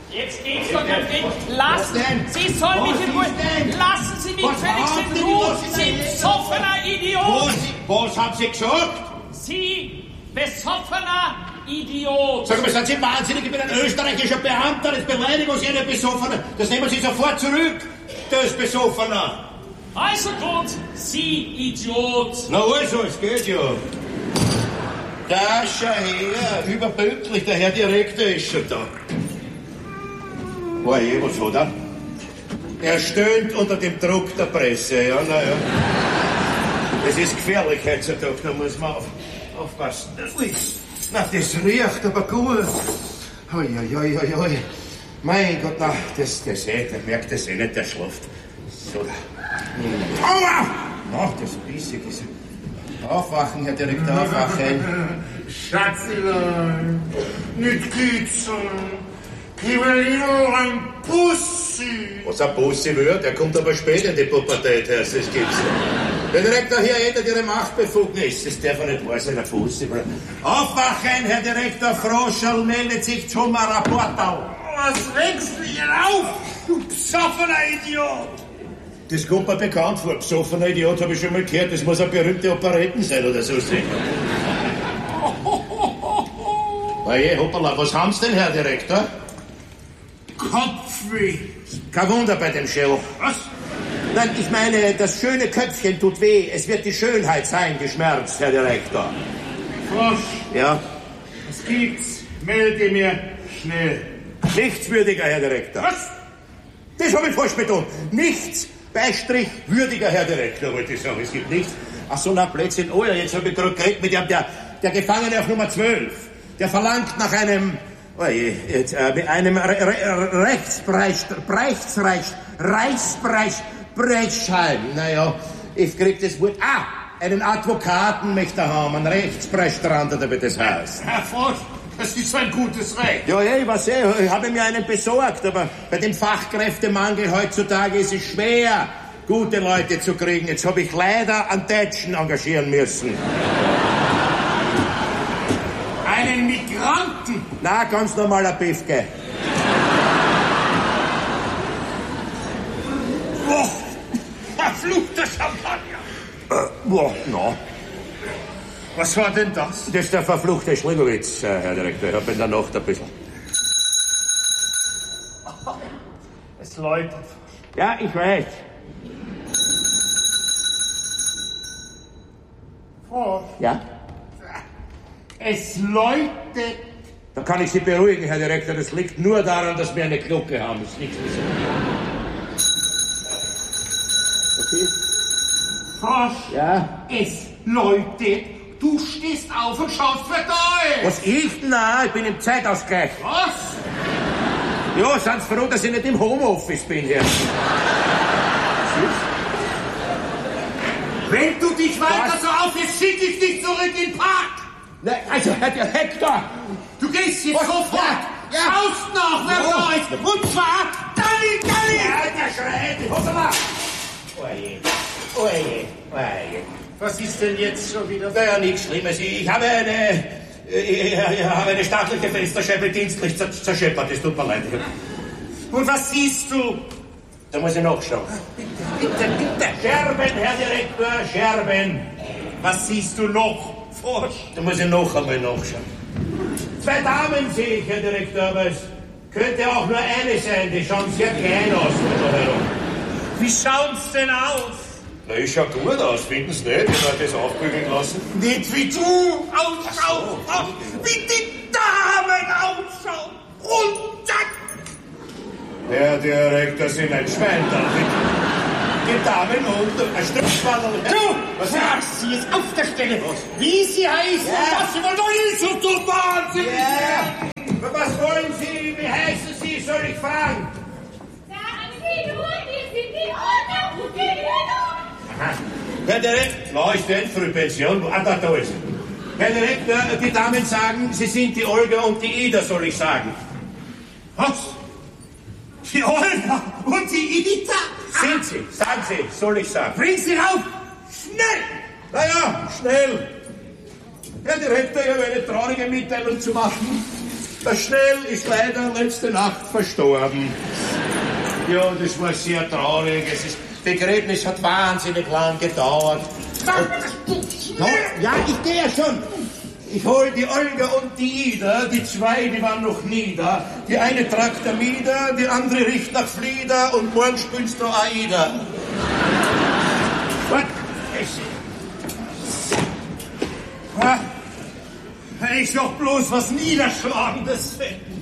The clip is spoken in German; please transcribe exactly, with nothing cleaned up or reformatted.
Jetzt geht's doch nicht. Lassen Sie sollen mich in Ruhe. Lassen Sie mich völlig in Ruhe. Sie besoffener Idiot. Was, was haben Sie gesagt? Sie besoffener Idiot. Sag mal, sind Sie wahnsinnig? Ich bin ein österreichischer Beamter. Das Beleidigung Sie einen Besoffener. Das nehmen Sie sofort zurück. Das Besoffener. Also gut, Sie Idiot. Na also, es geht ja. Da, schau her. Überpünktlich, der Herr Direktor ist schon da. Oje, was hat er? Er stöhnt unter dem Druck der Presse. Ja, naja. Es ist gefährlich heutzutage, da muss man auf, aufpassen. Ui, na, das riecht aber gut. Ui, ui, ui, ui, ui. Mein Gott, na, das, das eh, der merkt das eh nicht, der schläft. So, da. Aua! Na, das ist bissig. Ist. Aufwachen, Herr Direktor, aufwachen. Schatzilein, nicht geht's. Ich will nur ein Bussi. Was ein Bussi wird, der kommt aber spät in die Pubertät, heißt das gibt's. Der Direktor hier ändert Ihre Machtbefugnis. Das darf ja nicht wahr sein, ein Bussi. Aufwachen, Herr Direktor Froscherl, meldet sich zum Rapport auf. Was regst du hier auf, du besoffener Idiot? Das kommt mir bekannt vor. Besoffener Idiot habe ich schon mal gehört. Das muss eine berühmte Operetten sein oder so sicher. Oje, hoppala, was haben Sie denn, Herr Direktor? Kopfweh. Kein Wunder bei dem Schell. Was? Nein, ich meine, das schöne Köpfchen tut weh. Es wird die Schönheit sein, geschmerzt, Herr Direktor. Frosch. Ja? Was gibt's? Melde mir schnell. Nichtswürdiger, Herr Direktor. Was? Das habe ich falsch betont. Nichts. Beistrich würdiger, Herr Direktor, wollte ich sagen. Es gibt nichts. Ach so, na, Blödsinn. Oh ja, jetzt habe ich gerade geredet mit dem, der, der Gefangene auf Nummer zwölf. Der verlangt nach einem, oh je, jetzt, äh, mit einem Re Re Rechtspreich, Preichtsreich, Reichspreich, Brechschein. Naja, ich krieg das Wort, ah, einen Advokaten möchte er haben, einen Rechtspreisstrand, oder wie das heißt. Herr Frosch, das ist ein gutes Recht. Ja, ja, ich weiß eh, ich habe mir einen besorgt, aber bei dem Fachkräftemangel heutzutage ist es schwer, gute Leute zu kriegen. Jetzt habe ich leider einen Deutschen engagieren müssen. Einen Migranten? Na, ganz normaler Piefke. Oh, verfluchter Champagner. Äh, boah, na. Was war denn das? Das ist der verfluchte Schlingerwitz, Herr Direktor. Ich habe in der Nacht ein bisschen. Es läutet. Ja, ich weiß. Frosch. Ja? Es läutet. Da kann ich Sie beruhigen, Herr Direktor. Das liegt nur daran, dass wir eine Glocke haben. Das ist nichts Besonderes. Okay? Frosch. Ja? Es läutet. Du stehst auf und schaust verdammt. Was ich? Nein, ich bin im Zeitausgleich. Was? Ja, sind Sie froh, dass ich nicht im Homeoffice bin hier. Wenn du dich weiter Was? so aufhältst, schicke ich dich zurück in den Park. Nein, also, Herr Direktor! Du gehst jetzt Was? sofort. Ja. Schaust noch, wer Ja. da ist. Und zwar, Dalli, Dalli. Ja, der schreit! Hoppala! Oje, oje, oje. Was ist denn jetzt schon wieder? Naja, nichts Schlimmes. Ich habe eine... Ich, ich habe eine staatliche Fensterscheibe dienstlich zer zerscheppert. Es tut mir leid. Und was siehst du? Da muss ich nachschauen. Bitte, bitte. Scherben, Herr Direktor, Scherben. Was siehst du noch? Frosch. Da muss ich noch einmal nachschauen. Zwei Damen sehe ich, Herr Direktor, aber es könnte auch nur eine sein. Die schauen sehr klein aus da herum. Wie schaut's denn aus? Na, ich schau gut aus, finden Sie nicht? Ich habe das aufbügeln lassen. Nicht wie du ausschaust, Frosch. Wie die Damen ausschauen. Und zack. Herr Direktor, Sie sind ein Schwein da. Die Damen und ein Stückspannel. Du, was frag sie es auf der Stelle. Wie sie heißt Ja. und was sie wohl ist und du wahnsinnig. Ja, was wollen Sie? Wie heißen Sie? Soll ich fragen? Sagen Sie nur, wir sind die Unterbuchungen. Aha. Herr Direktor, na, ist nicht Frühpension. Ah, da, da ist sie. Herr Direktor, die Damen sagen, Sie sind die Olga und die Ida, soll ich sagen. Was? Die Olga und die Ida? Sind Sie? Sagen Sie, soll ich sagen. Bring sie rauf! Schnell! Na ja, schnell. Herr Direktor, ich habe eine traurige Mitteilung zu machen. Der Schnell ist leider letzte Nacht verstorben. Ja, das war sehr traurig. Es ist, Begräbnis hat wahnsinnig lang gedauert. Ja, ja, ich gehe ja schon. Ich hol die Olga und die Ida, die zwei, die waren noch nie da. Die eine tragt der Mieder, die andere riecht nach Flieder und morgen spielst du Aida. Was? Ah, ich sag bloß was Niederschlagendes.